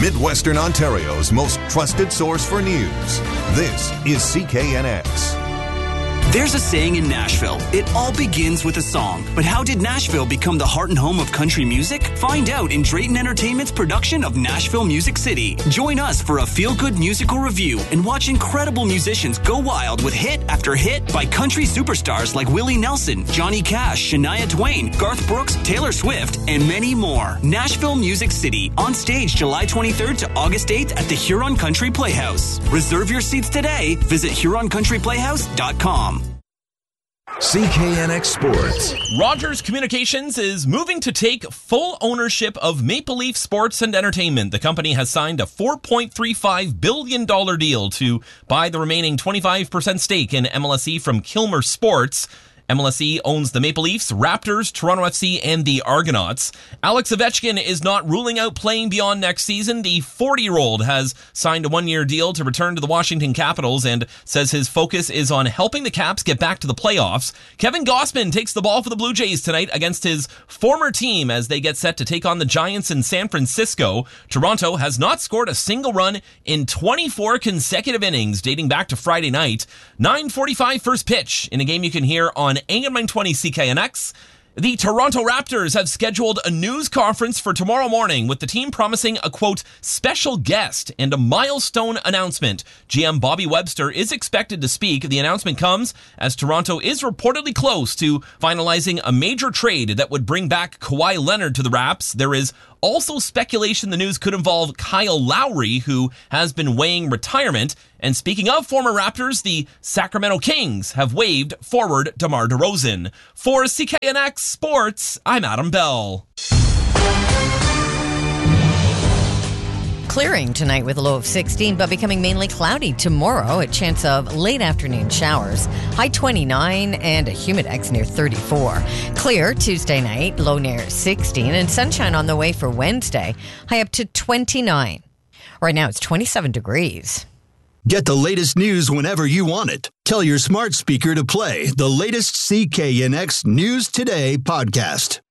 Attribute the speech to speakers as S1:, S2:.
S1: Midwestern Ontario's most trusted source for news. This is CKNX.
S2: There's a saying in Nashville, it all begins with a song. But how did Nashville become the heart and home of country music? Find out in Drayton Entertainment's production of Nashville Music City. Join us for a feel-good musical review and watch incredible musicians go wild with hit after hit by country superstars like Willie Nelson, Johnny Cash, Shania Twain, Garth Brooks, Taylor Swift, and many more. Nashville Music City, on stage July 23rd to August 8th at the Huron Country Playhouse. Reserve your seats today. Visit HuronCountryPlayhouse.com.
S1: CKNX Sports.
S3: Rogers Communications is moving to take full ownership of Maple Leaf Sports and Entertainment. The company has signed a $4.35 billion deal to buy the remaining 25% stake in MLSE from Kilmer Sports. MLSE owns the Maple Leafs, Raptors, Toronto FC, and the Argonauts. Alex Ovechkin is not ruling out playing beyond next season. The 40-year-old has signed a one-year deal to return to the Washington Capitals and says his focus is on helping the Caps get back to the playoffs. Kevin Gausman takes the ball for the Blue Jays tonight against his former team as they get set to take on the Giants in San Francisco. Toronto has not scored a single run in 24 consecutive innings dating back to Friday night. 9:45 first pitch in a game you can hear on AM 920 CKNX. The Toronto Raptors have scheduled a news conference for tomorrow morning with the team promising a, quote, special guest and a milestone announcement. GM Bobby Webster is expected to speak. The announcement comes as Toronto is reportedly close to finalizing a major trade that would bring back Kawhi Leonard to the Raps. There is also speculation the news could involve Kyle Lowry, who has been weighing retirement. And speaking of former Raptors, the Sacramento Kings have waived forward DeMar DeRozan. For CKNX Sports, I'm Adam Bell.
S4: Clearing tonight with a low of 16, but becoming mainly cloudy tomorrow. A chance of late afternoon showers. High 29 and a humidex near 34. Clear Tuesday night, low near 16, and sunshine on the way for Wednesday. High up to 29. Right now it's 27 degrees.
S5: Get the latest news whenever you want it. Tell your smart speaker to play the latest CKNX News Today podcast.